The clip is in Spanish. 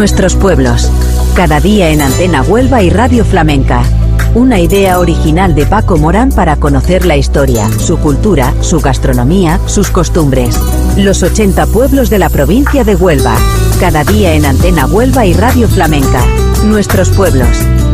Nuestros pueblos. Cada día en Antena Huelva y Radio Flamenca. Una idea original de Paco Morán para conocer la historia, su cultura, su gastronomía, sus costumbres. Los 80 pueblos de la provincia de Huelva. Cada día en Antena Huelva y Radio Flamenca. Nuestros pueblos.